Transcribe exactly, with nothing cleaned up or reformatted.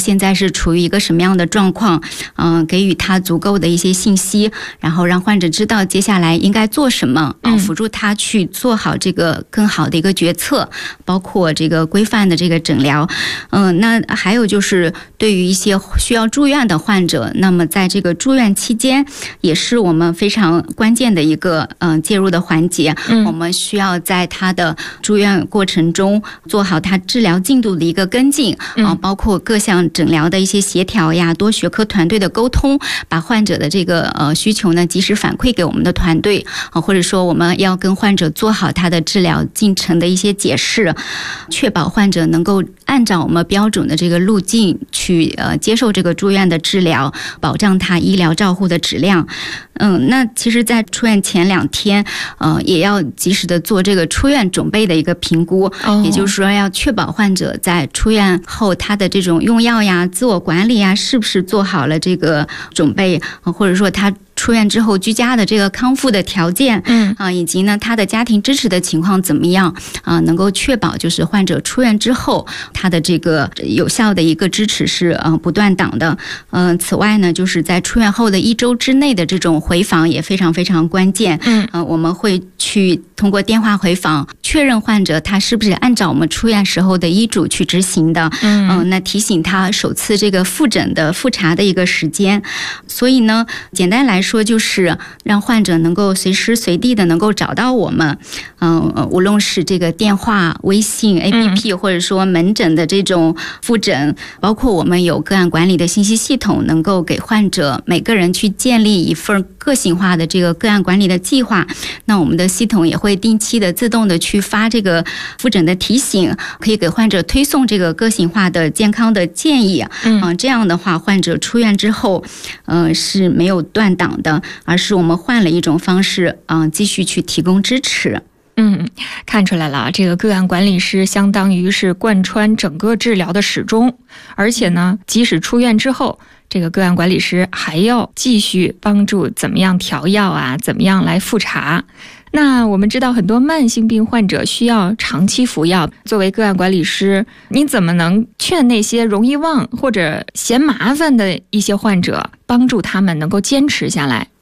现在是处于一个什么样的状况，嗯、呃，给予他足够的一些信息，然后让患者知道接下来应该做什么，啊、呃，辅助他去做好这个更好的一个决策，包括这个规范的这个诊疗。嗯、呃，那还有就是对于一些需要住院的患者，那么在这个住院期间，也是我们非常关键的一个嗯、呃、介入的环节。嗯，我们需要在他的住院过程中做好他治疗进度的一个跟进啊、呃，包括各项诊疗的一些协调呀，多学科团队的沟通，把患者的这个呃需求呢及时反馈给我们的团队啊、呃，或者说我们要跟患者做好他的治疗进程的一些解释，确保患者能够按照我们标准的这个路径去呃接受这个住院的治疗，保障他医疗照护的质量。嗯，那其实在出院前两天呃也要及时的做这个出院准备的一个评估、哦、也就是说要确保患者在出院后他的这种用药呀、自我管理呀是不是做好了这个准备，或者说他出院之后居家的这个康复的条件，嗯啊，以及呢他的家庭支持的情况怎么样啊，能够确保就是患者出院之后他的这个有效的一个支持是呃不断档的。嗯、呃，此外呢，就是在出院后的一周之内的这种回访也非常非常关键。嗯，呃，我们会去通过电话回访确认患者他是不是按照我们出院时候的医嘱去执行的。嗯、呃，那提醒他首次这个复诊的复查的一个时间。所以呢，简单来说。说就是让患者能够随时随地的能够找到我们，嗯、呃，无论是这个电话、微信、A P P， 或者说门诊的这种复诊，包括我们有个案管理的信息系统，能够给患者每个人去建立一份个性化的这个个案管理的计划。那我们的系统也会定期的自动的去发这个复诊的提醒，可以给患者推送这个个性化的健康的建议。嗯、呃，这样的话，患者出院之后，呃，是没有断档的，而是我们换了一种方式，嗯、呃，继续去提供支持。 嗯，看出来了，这个个案管理师相当于是贯穿整个治疗的始终，而且呢，即使出院之后，这个个案管理师还要继续帮助怎么样调药啊，怎么样来复查。那我们知道很多慢性病患者需要长期服药，作为个案管理师，你怎么能劝那些容易忘或者嫌麻烦的一些患者，帮助他们能够坚持下来？